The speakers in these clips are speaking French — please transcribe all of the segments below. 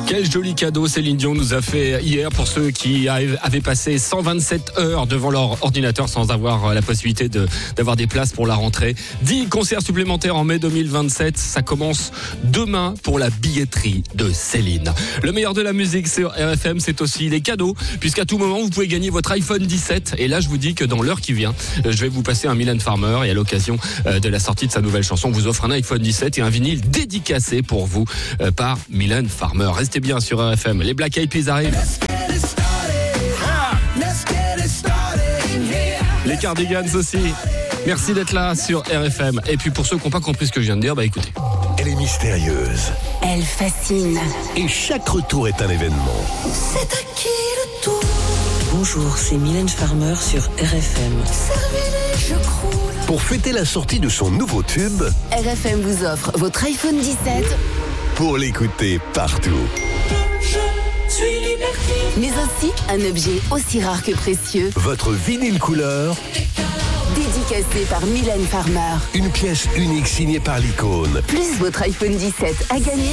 Quel joli cadeau Céline Dion nous a fait hier pour ceux qui avaient passé 127 heures devant leur ordinateur sans avoir la possibilité d'avoir des places pour la rentrée. 10 concerts supplémentaires en mai 2027. Ça commence demain pour la billetterie de Céline. Le meilleur de la musique sur RFM, c'est aussi les cadeaux, puisqu'à tout moment, vous pouvez gagner votre iPhone 17. Et là, je vous dis que dans l'heure qui vient, je vais vous passer un Mylène Farmer et à l'occasion de la sortie de sa nouvelle chanson, on vous offre un iPhone 17 et un vinyle dédicacé pour vous par Mylène Farmer. Restez bien sur RFM. Les Black Eyed Peas arrivent. Les Cardigans aussi. Merci d'être là sur RFM. Et puis pour ceux qui n'ont pas compris ce que je viens de dire, écoutez. Elle est mystérieuse. Elle fascine. Et chaque retour est un événement. C'est à qui le tour? Bonjour, c'est Mylène Farmer sur RFM. Servez-les, je croule. Pour fêter la sortie de son nouveau tube, RFM vous offre votre iPhone 17. Pour l'écouter partout. Je suis libertine. Mais aussi un objet aussi rare que précieux. Votre vinyle couleur, Dédicacé par Mylène Farmer. une pièce unique signée par l'icône. Plus votre iPhone 17 à gagner.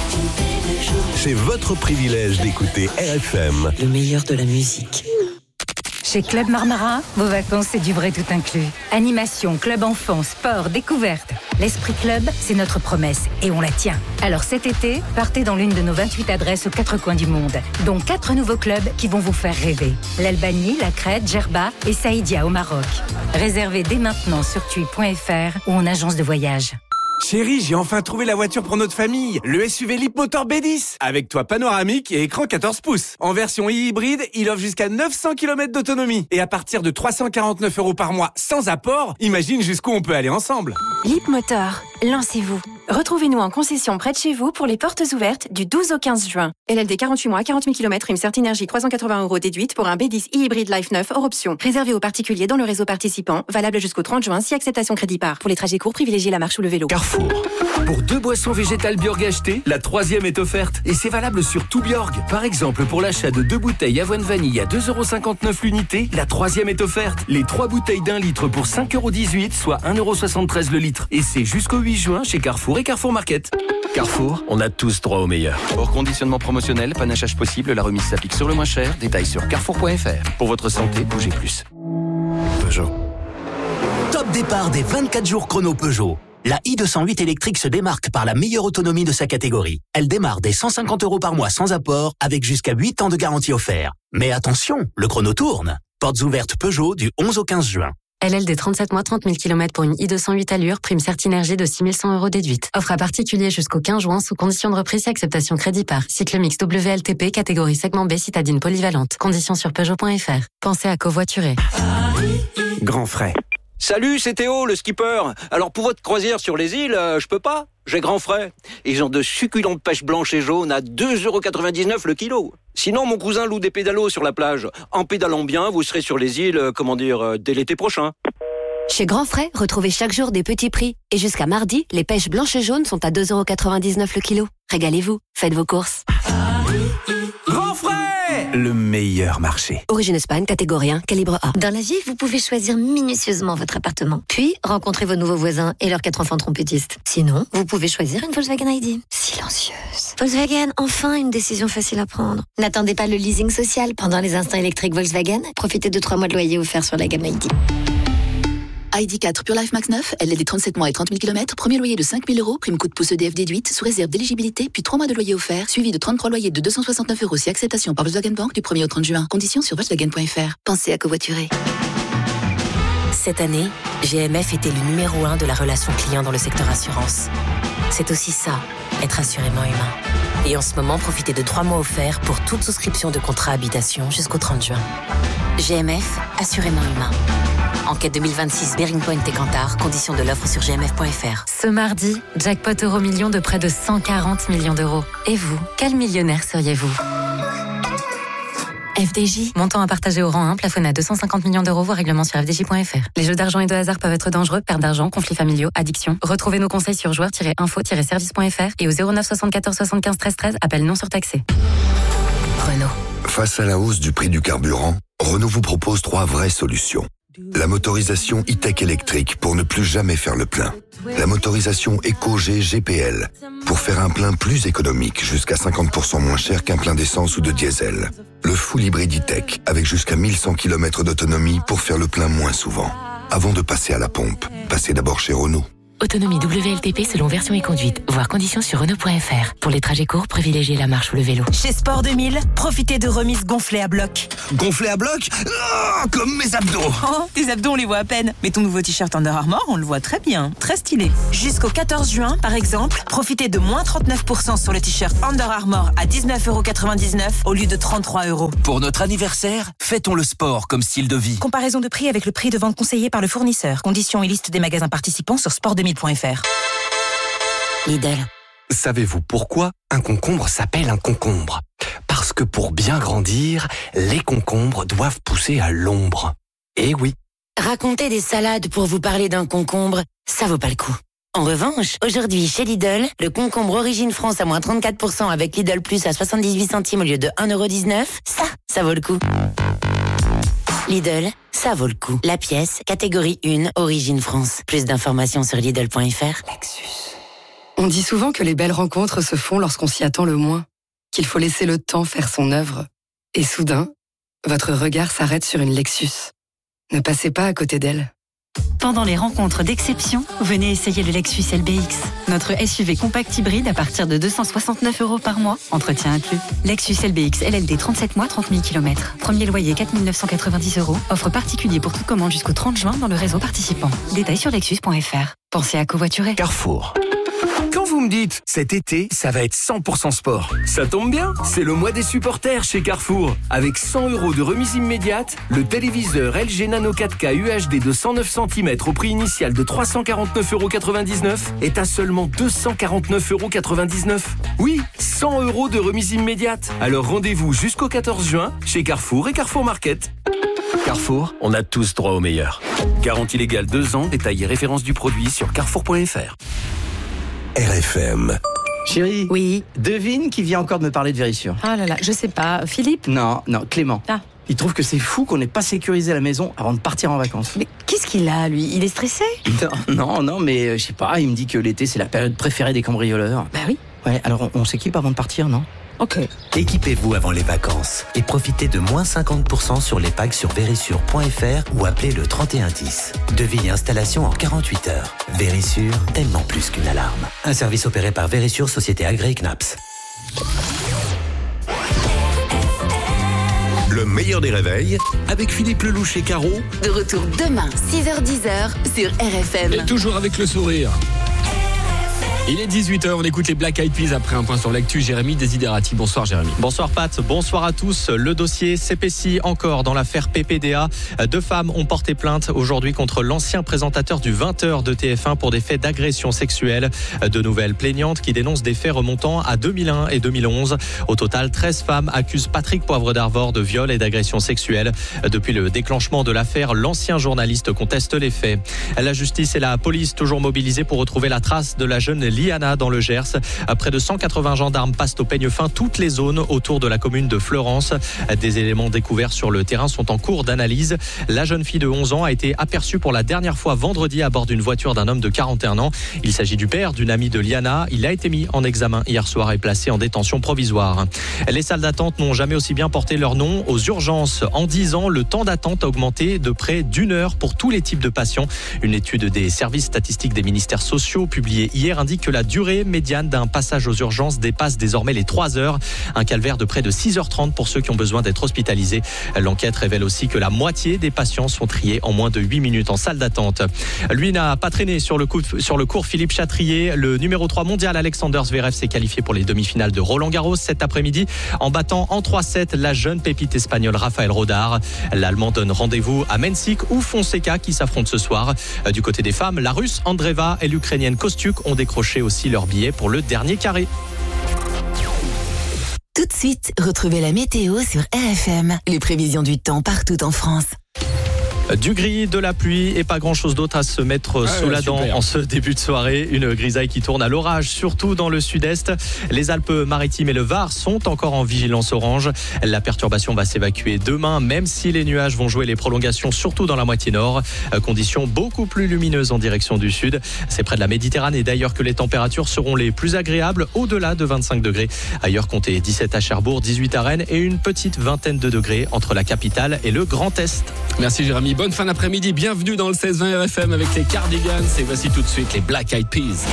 C'est votre privilège d'écouter RFM. Le meilleur de la musique. Chez Club Marmara, vos vacances, c'est du vrai tout inclus. Animation, club enfant, sport, découverte. L'esprit club, c'est notre promesse et on la tient. Alors cet été, partez dans l'une de nos 28 adresses aux 4 coins du monde, dont 4 nouveaux clubs qui vont vous faire rêver. L'Albanie, la Crète, Djerba et Saïdia au Maroc. Réservez dès maintenant sur tui.fr ou en agence de voyage. Chérie, j'ai enfin trouvé la voiture pour notre famille. Le SUV Leapmotor B10. Avec toit panoramique et écran 14 pouces. En version hybride, il offre jusqu'à 900 km d'autonomie. Et à partir de 349 € par mois sans apport, imagine jusqu'où on peut aller ensemble. Leapmotor, lancez-vous. Retrouvez-nous en concession près de chez vous pour les portes ouvertes du 12 au 15 juin. LLD 48 mois, 40 000 km, prime Certinergie 380 € déduite pour un B10 hybride Life 9 hors option. Réservé aux particuliers dans le réseau participant, valable jusqu'au 30 juin si acceptation crédit par. Pour les trajets courts, privilégiez la marche ou le vélo. Carrefour. Pour 2 boissons végétales Bjorg achetées, la 3e est offerte. Et c'est valable sur tout Bjorg. Par exemple, pour l'achat de 2 bouteilles avoine vanille à 2,59 € l'unité, la 3e est offerte. Les 3 bouteilles d'1 litre pour 5,18 €, soit 1,73 € le litre. Et c'est jusqu'au 8 juin chez Carrefour et Carrefour Market. Carrefour, on a tous droit au meilleur. Hors conditionnement promotionnel, panachage possible, la remise s'applique sur le moins cher. Détails sur carrefour.fr. Pour votre santé, bougez plus. Peugeot. Top départ des 24 jours chrono Peugeot. La i208 électrique se démarque par la meilleure autonomie de sa catégorie. Elle démarre dès 150 € par mois sans apport, avec jusqu'à 8 ans de garantie offerte. Mais attention, le chrono tourne. Portes ouvertes Peugeot du 11 au 15 juin. LLD 37 mois, 30 000 km pour une i208 allure, prime Certinergie de 6 100 € déduite. Offre à particulier jusqu'au 15 juin sous condition de reprise et acceptation crédit par. Cycle mix WLTP, catégorie segment B, citadine polyvalente. Conditions sur Peugeot.fr. Pensez à covoiturer. Grand frais. Salut, c'est Théo, le skipper. Alors pour votre croisière sur les îles, je peux pas. J'ai grand frais. Ils ont de succulentes pêches blanches et jaunes à 2,99 € le kilo. Sinon, mon cousin loue des pédalos sur la plage. En pédalant bien, vous serez sur les îles, dès l'été prochain. Chez Grand Frais, retrouvez chaque jour des petits prix. Et jusqu'à mardi, les pêches blanches et jaunes sont à 2,99 € le kilo. Régalez-vous, faites vos courses. Grand frais! Le meilleur marché. Origine Espagne, catégorie 1, calibre A. Dans la vie, vous pouvez choisir minutieusement votre appartement. Puis, rencontrer vos nouveaux voisins et leurs 4 enfants trompettistes. Sinon, vous pouvez choisir une Volkswagen ID. Silencieuse. Volkswagen, enfin une décision facile à prendre. N'attendez pas le leasing social. Pendant les instants électriques Volkswagen, profitez de 3 mois de loyer offerts sur la gamme ID. ID4 Pure Life Max 9, LLD 37 mois et 30 000 km, premier loyer de 5 000 €, prime coup de pouce EDF déduite, sous réserve d'éligibilité, puis 3 mois de loyer offert, suivi de 33 loyers de 269 € si acceptation par Volkswagen Bank du 1er au 30 juin. Conditions sur Volkswagen.fr. Pensez à covoiturer. Cette année, GMF est élu numéro 1 de la relation client dans le secteur assurance. C'est aussi ça, être assurément humain. Et en ce moment, profitez de 3 mois offerts pour toute souscription de contrat habitation jusqu'au 30 juin. GMF, assurément humain. Enquête 2026 Bearing Point et Kantar, conditions de l'offre sur gmf.fr. Ce mardi, jackpot Euro-Million de près de 140 millions d'euros. Et vous, quel millionnaire seriez-vous ? FDJ. Montant à partager au rang 1, plafonné à 250 millions d'euros, voire règlement sur fdj.fr. Les jeux d'argent et de hasard peuvent être dangereux, perte d'argent, conflits familiaux, addiction. Retrouvez nos conseils sur joueurs-info-service.fr et au 09 74 75 13 13, appel non surtaxé. Renault. Face à la hausse du prix du carburant, Renault vous propose 3 vraies solutions. La motorisation e-tech électrique pour ne plus jamais faire le plein. La motorisation EcoG GPL pour faire un plein plus économique, jusqu'à 50% moins cher qu'un plein d'essence ou de diesel. Le full hybride e-tech avec jusqu'à 1100 km d'autonomie pour faire le plein moins souvent. Avant de passer à la pompe, passez d'abord chez Renault. Autonomie WLTP selon version et conduite. Voir conditions sur Renault.fr. Pour les trajets courts, privilégiez la marche ou le vélo. Chez Sport 2000, profitez de remises gonflées à bloc. Gonflées à bloc ? Oh, comme mes abdos. Oh, tes abdos, on les voit à peine. Mais ton nouveau t-shirt Under Armour, on le voit très bien. Très stylé. Jusqu'au 14 juin, par exemple, profitez de moins 39% sur le t-shirt Under Armour à 19,99€ au lieu de 33€. Pour notre anniversaire, fêtons le sport comme style de vie. Comparaison de prix avec le prix de vente conseillé par le fournisseur. Conditions et liste des magasins participants sur sport2000.fr. Lidl. Savez-vous pourquoi un concombre s'appelle un concombre ? Parce que pour bien grandir, les concombres doivent pousser à l'ombre. Eh oui. Raconter des salades pour vous parler d'un concombre, ça vaut pas le coup. En revanche, aujourd'hui chez Lidl, le concombre Origine France à moins 34% avec Lidl Plus à 78 centimes au lieu de 1,19€, ça vaut le coup. Lidl, ça vaut le coup. La pièce, catégorie 1, Origine France. Plus d'informations sur Lidl.fr. Lexus. On dit souvent que les belles rencontres se font lorsqu'on s'y attend le moins, qu'il faut laisser le temps faire son œuvre. Et soudain, votre regard s'arrête sur une Lexus. Ne passez pas à côté d'elle. Pendant les rencontres d'exception, venez essayer le Lexus LBX. Notre SUV compact hybride à partir de 269€ par mois, entretien inclus. Lexus LBX LLD 37 mois, 30 000 km. Premier loyer 4 990€. Offre particulier pour toute commande jusqu'au 30 juin dans le réseau participant. Détails sur lexus.fr. Pensez à covoiturer. Carrefour. Quand vous me dites, cet été, ça va être 100% sport, ça tombe bien, c'est le mois des supporters chez Carrefour. Avec 100€ de remise immédiate, le téléviseur LG Nano 4K UHD de 109 cm au prix initial de 349,99€ est à seulement 249,99€. Oui, 100€ de remise immédiate. Alors rendez-vous jusqu'au 14 juin chez Carrefour et Carrefour Market. Carrefour, on a tous droit au meilleur. Garantie légale 2 ans, détail et référence du produit sur carrefour.fr. RFM. Chérie. Oui. Devine qui vient encore de me parler de Vérissure. Ah là là, je sais pas. Philippe ? Non, Clément. Ah. Il trouve que c'est fou qu'on n'ait pas sécurisé la maison avant de partir en vacances. Mais qu'est-ce qu'il a, lui ? Il est stressé ? Non, mais je sais pas, il me dit que l'été c'est la période préférée des cambrioleurs. Bah oui. Ouais, alors on s'équipe avant de partir, non ? Ok. Équipez-vous avant les vacances et profitez de moins 50% sur les packs sur Vérissure.fr ou appelez le 3110. Devis et installation en 48 heures. Vérissure, tellement plus qu'une alarme. Un service opéré par Vérissure, société agréée CNAPS. Le meilleur des réveils avec Philippe Lelouch et Caro. De retour demain, 6h-10h sur RFM. Et toujours avec le sourire. Il est 18h, on écoute les Black Eyed Peas après un point sur l'actu. Jérémy Desiderati. Bonsoir Jérémy. Bonsoir Pat, bonsoir à tous. Le dossier s'épaissit encore dans l'affaire PPDA. 2 femmes ont porté plainte aujourd'hui contre l'ancien présentateur du 20h de TF1 pour des faits d'agression sexuelle. De nouvelles plaignantes qui dénoncent des faits remontant à 2001 et 2011. Au total, 13 femmes accusent Patrick Poivre d'Arvor de viol et d'agression sexuelle. Depuis le déclenchement de l'affaire, l'ancien journaliste conteste les faits. La justice et la police toujours mobilisées pour retrouver la trace de la jeune Liana dans le Gers. Près de 180 gendarmes passent au peigne fin toutes les zones autour de la commune de Fleurance. Des éléments découverts sur le terrain sont en cours d'analyse. La jeune fille de 11 ans a été aperçue pour la dernière fois vendredi à bord d'une voiture d'un homme de 41 ans. Il s'agit du père d'une amie de Liana. Il a été mis en examen hier soir et placé en détention provisoire. Les salles d'attente n'ont jamais aussi bien porté leur nom. Aux urgences, en 10 ans, le temps d'attente a augmenté de près d'1 heure pour tous les types de patients. Une étude des services statistiques des ministères sociaux publiée hier indique que la durée médiane d'un passage aux urgences dépasse désormais les 3 heures. Un calvaire de près de 6h30 pour ceux qui ont besoin d'être hospitalisés. L'enquête révèle aussi que la moitié des patients sont triés en moins de 8 minutes en salle d'attente. Lui n'a pas traîné sur le court Philippe Chatrier. Le numéro 3 mondial Alexander Zverev s'est qualifié pour les demi-finales de Roland-Garros cet après-midi en battant en 3-7 la jeune pépite espagnole Rafael Rodar. L'Allemand donne rendez-vous à Mensik ou Fonseca qui s'affrontent ce soir. Du côté des femmes, la Russe Andreeva et l'Ukrainienne Kostyuk ont décroché aussi leur billet pour le dernier carré. Tout de suite, retrouvez la météo sur RFM. Les prévisions du temps partout en France. Du gris, de la pluie et pas grand chose d'autre à se mettre sous la dent en ce début de soirée. Une grisaille qui tourne à l'orage, surtout dans le sud-est. Les Alpes-Maritimes et le Var sont encore en vigilance orange. La perturbation va s'évacuer demain, même si les nuages vont jouer les prolongations, surtout dans la moitié nord. Conditions beaucoup plus lumineuses en direction du sud. C'est près de la Méditerranée d'ailleurs que les températures seront les plus agréables, au-delà de 25 degrés. Ailleurs, comptez 17 à Cherbourg, 18 à Rennes et une petite vingtaine de degrés entre la capitale et le Grand Est. Merci Jérémy, bonne fin d'après-midi, bienvenue dans le 16-20 RFM avec les Cardigans et voici tout de suite les Black Eyed Peas.